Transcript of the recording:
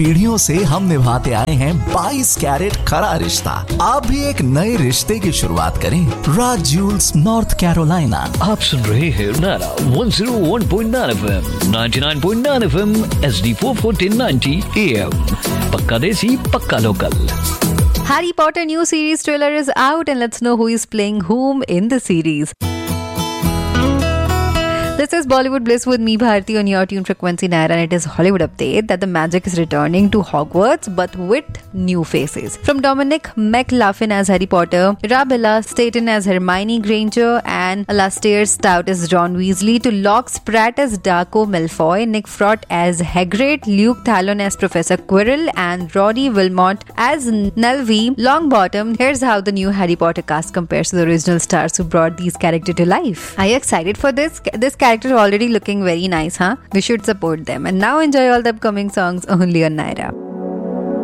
पीढ़ियों से हम निभाते आए हैं 22 कैरेट खरा रिश्ता। आप भी एक नए रिश्ते की शुरुआत करें। राज ज्यूल्स, नॉर्थ कैरोलिना। आप सुन रहे हैं नारा 101.9 FM, 99.9 FM, HD4 1490 AM। पक्का देसी, पक्का local. Harry Potter new series trailer is out and let's know who is playing whom in the series. This is Bollywood Bliss with me, Bharti, on your tune frequency 9, and it is Hollywood update that the magic is returning to Hogwarts but with new faces. From Dominic McLaughlin as Harry Potter, Rabella Staten as Hermione Granger, and Alastair Stout as Ron Weasley, to Locke Spratt as Draco Malfoy, Nick Frost as Hagrid, Luke Talon as Professor Quirrell, and Roddy Wilmot as Nelvie Longbottom. Here's how the new Harry Potter cast compares to the original stars who brought these characters to life. Are you excited for this? This character already looking very nice, huh? We should support them. And now enjoy all the upcoming songs only on Naira.